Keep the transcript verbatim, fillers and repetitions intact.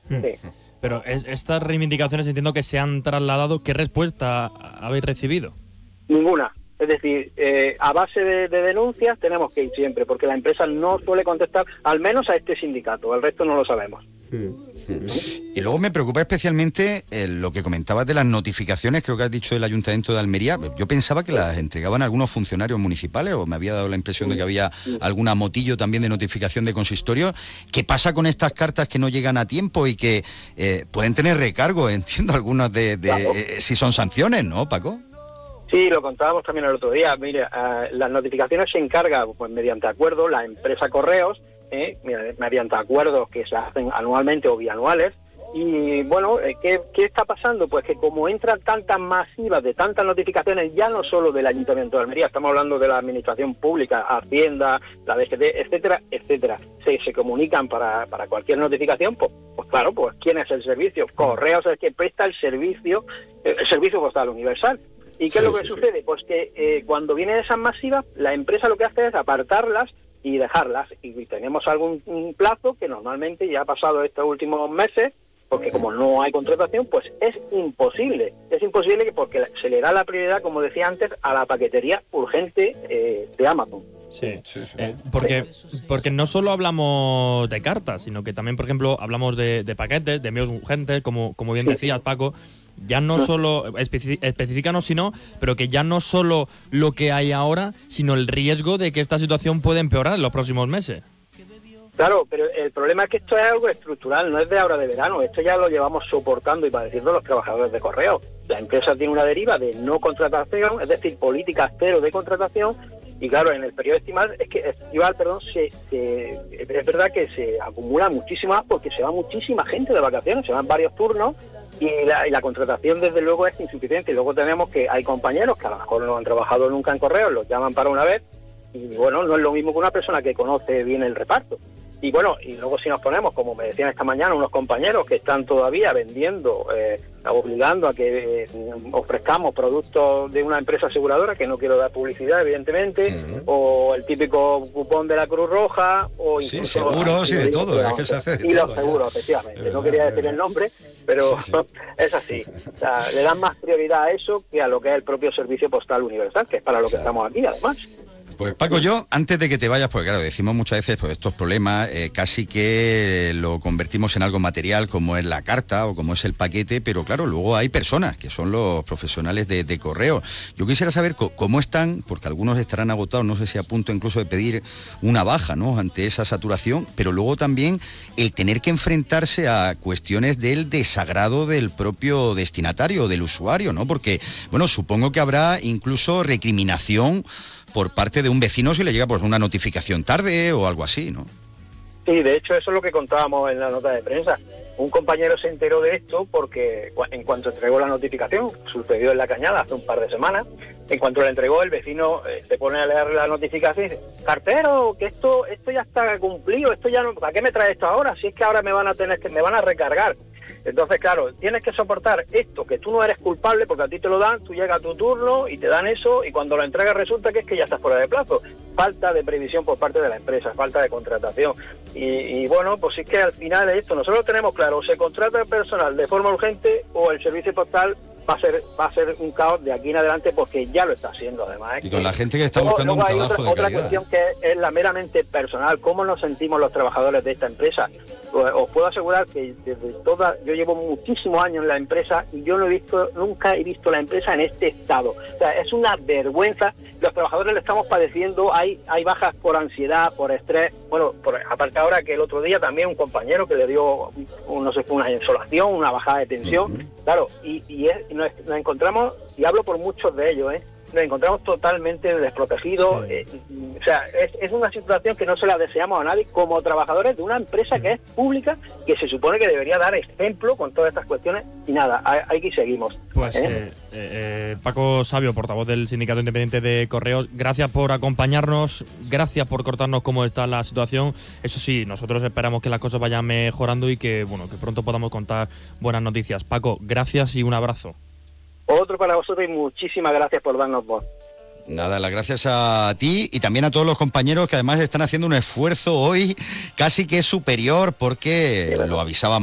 Sí. Pero es, estas reivindicaciones entiendo que se han trasladado. ¿Qué respuesta habéis recibido? Ninguna. Es decir, eh, a base de, de denuncias tenemos que ir siempre, porque la empresa no suele contestar, al menos a este sindicato, el resto no lo sabemos. Y luego me preocupa especialmente eh, lo que comentabas de las notificaciones, creo que has dicho del Ayuntamiento de Almería. Yo pensaba que las entregaban algunos funcionarios municipales, o me había dado la impresión de que había alguna motillo también de notificación de consistorio. ¿Qué pasa con estas cartas que no llegan a tiempo y que eh, pueden tener recargo? Entiendo algunas de, de claro. eh, si son sanciones, ¿no, Paco? Sí, lo contábamos también el otro día. Mire, uh, las notificaciones se encarga pues mediante acuerdo la empresa Correos, eh, mediante acuerdos que se hacen anualmente o bianuales. Y bueno, ¿qué, ¿qué está pasando? Pues que como entran tantas masivas de tantas notificaciones, ya no solo del Ayuntamiento de Almería, estamos hablando de la Administración Pública, Hacienda, la D G T, etcétera, etcétera, se, se comunican para, para cualquier notificación, pues, pues claro, pues ¿quién es el servicio? Correos es el que presta el servicio, el servicio postal universal. ¿Y qué es lo que sucede? Pues que eh, cuando vienen esas masivas, la empresa lo que hace es apartarlas y dejarlas. Y tenemos algún plazo que normalmente ya ha pasado estos últimos meses, porque como no hay contratación, pues es imposible. Es imposible porque se le da la prioridad, como decía antes, a la paquetería urgente eh, de Amazon. Sí, sí, sí. Eh, porque, porque no solo hablamos de cartas, sino que también, por ejemplo, hablamos de, de paquetes, de envíos urgentes, como, como bien decías, Paco. Ya no solo, especi- específicanos si no, pero que ya no solo lo que hay ahora, sino el riesgo de que esta situación pueda empeorar en los próximos meses. Claro, pero el problema es que esto es algo estructural, no es de ahora de verano. Esto ya lo llevamos soportando y padeciendo los trabajadores de correo. La empresa tiene una deriva de no contratación, es decir, política cero de contratación. Y claro, en el periodo estival, es que estival, perdón, se, se, es verdad que se acumula muchísimo más porque se va muchísima gente de vacaciones, se van varios turnos y la, y la contratación desde luego es insuficiente. Y luego tenemos que hay compañeros que a lo mejor no han trabajado nunca en correos, los llaman para una vez y bueno, no es lo mismo que una persona que conoce bien el reparto. Y bueno, y luego si nos ponemos, como me decían esta mañana, unos compañeros que están todavía vendiendo, eh, obligando a que eh, ofrezcamos productos de una empresa aseguradora, que no quiero dar publicidad, evidentemente, uh-huh. o el típico cupón de la Cruz Roja, o incluso... Sí, seguros y de todo, es que se hace de Y todo, los seguros, efectivamente. No quería decir el nombre, pero sí, sí. es así. O sea, le dan más prioridad a eso que a lo que es el propio servicio postal universal, que es para lo que estamos aquí, además. Pues Paco, yo, antes de que te vayas, porque claro, decimos muchas veces, pues estos problemas eh, casi que lo convertimos en algo material, como es la carta o como es el paquete, pero claro, luego hay personas, que son los profesionales de, de correo. Yo quisiera saber co- cómo están, porque algunos estarán agotados, no sé si a punto incluso de pedir una baja, ¿no?, ante esa saturación, pero luego también el tener que enfrentarse a cuestiones del desagrado del propio destinatario, del usuario, ¿no? Porque, bueno, supongo que habrá incluso recriminación por parte de un vecino si le llega pues una notificación tarde o algo así, ¿no? Sí, de hecho eso es lo que contábamos en la nota de prensa. Un compañero se enteró de esto porque en cuanto entregó la notificación, sucedió en La Cañada hace un par de semanas, en cuanto le entregó el vecino eh, se pone a leer la notificación y dice, cartero, que esto esto ya está cumplido, esto ya no, ¿para qué me trae esto ahora? Si es que ahora me van a tener que, me van a recargar. Entonces, claro, tienes que soportar esto, que tú no eres culpable porque a ti te lo dan, tú llegas a tu turno y te dan eso y cuando lo entregas resulta que es que ya estás fuera de plazo. Falta de previsión por parte de la empresa, falta de contratación. Y, y bueno, pues es que al final de esto nosotros tenemos claro, o se contrata el personal de forma urgente o el servicio postal va a ser va a ser un caos de aquí en adelante porque ya lo está haciendo además. ¿eh? Y con la gente que está luego, buscando luego un hay trabajo otra, de otra calidad. cuestión que es la meramente personal, cómo nos sentimos los trabajadores de esta empresa. Pues, os puedo asegurar que desde toda, yo llevo muchísimos años en la empresa y yo no he visto, nunca he visto la empresa en este estado. O sea, es una vergüenza. Los trabajadores le estamos padeciendo, hay hay bajas por ansiedad, por estrés. Bueno, por, aparte ahora que el otro día también un compañero que le dio, un, no sé, una insolación, una bajada de tensión. Uh-huh. Claro, y, y es, nos, nos encontramos, y hablo por muchos de ellos, ¿eh? nos encontramos totalmente desprotegidos. Sí. Eh, o sea, es, es una situación que no se la deseamos a nadie como trabajadores de una empresa que es pública, que se supone que debería dar ejemplo con todas estas cuestiones, y nada, aquí seguimos. Pues ¿eh? Eh, eh, Paco Sabio, portavoz del Sindicato Independiente de Correos, gracias por acompañarnos, gracias por contarnos cómo está la situación. Eso sí, nosotros esperamos que las cosas vayan mejorando y que, bueno, que pronto podamos contar buenas noticias. Paco, gracias y un abrazo. Otro para vosotros y muchísimas gracias por darnos voz. Nada, las gracias a ti y también a todos los compañeros que además están haciendo un esfuerzo hoy casi que superior porque lo avisábamos.